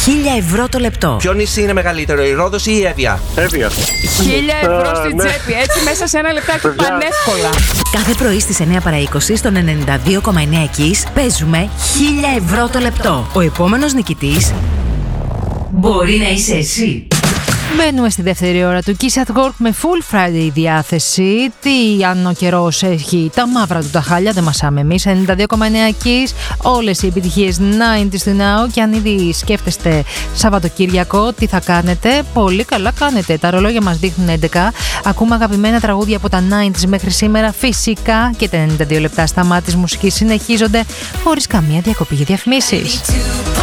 1.000 € το λεπτό. Ποιο νησί είναι μεγαλύτερο, η Ρόδος ή η Εύβοια? Εύβοια. 1.000 € στην τσέπη, έτσι μέσα σε ένα λεπτάκι πανεύκολα. Κάθε πρωί στις 9 παρά 20 στον 92,9 Kiss παίζουμε 1.000 € το λεπτό. Ο επόμενος νικητής μπορεί να είσαι εσύ. Μπαίνουμε στη δεύτερη ώρα του Kiss at Work με Full Friday διάθεση. Τι αν ο καιρός έχει τα μαύρα του τα χάλια, δεν μασάμε εμείς. 92,9 Kiss, όλες οι επιτυχίες 90's to now. Και αν ήδη σκέφτεστε Σαββατοκύριακο, τι θα κάνετε? Πολύ καλά κάνετε. Τα ρολόγια μας δείχνουν 11. Ακούμε αγαπημένα τραγούδια από τα 90's μέχρι σήμερα. Φυσικά και τα 92 λεπτά σταμάτης μουσικής συνεχίζονται χωρίς καμία διακοπή για διαφημίσεις.